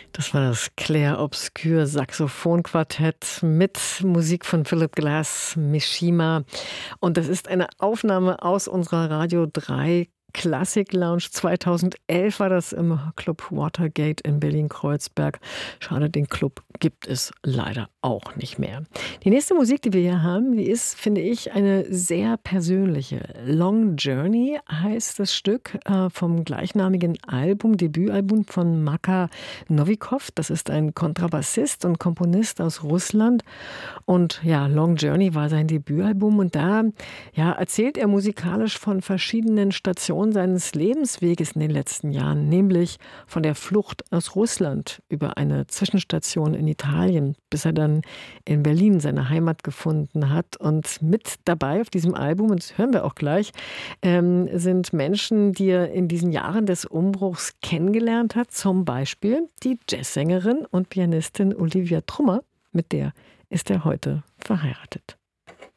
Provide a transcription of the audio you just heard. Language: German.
Das war das Clair Obscur Saxophonquartett mit Musik von Philip Glass, Mishima. Und das ist eine Aufnahme aus unserer Radio 3 Klassik Lounge. 2011 war das im Club Watergate in Berlin-Kreuzberg. Schade, den Club gibt es leider auch nicht mehr. Die nächste Musik, die wir hier haben, die ist, finde ich, eine sehr persönliche. Long Journey heißt das Stück vom gleichnamigen Album, Debütalbum von Maka Novikov. Das ist ein Kontrabassist und Komponist aus Russland. Und ja, Long Journey war sein Debütalbum. Und da erzählt er musikalisch von verschiedenen Stationen seines Lebensweges in den letzten Jahren, nämlich von der Flucht aus Russland über eine Zwischenstation in Italien, bis er dann in Berlin seine Heimat gefunden hat. Und mit dabei auf diesem Album, und das hören wir auch gleich, sind Menschen, die er in diesen Jahren des Umbruchs kennengelernt hat. Zum Beispiel die Jazzsängerin und Pianistin Olivia Trummer, mit der ist er heute verheiratet.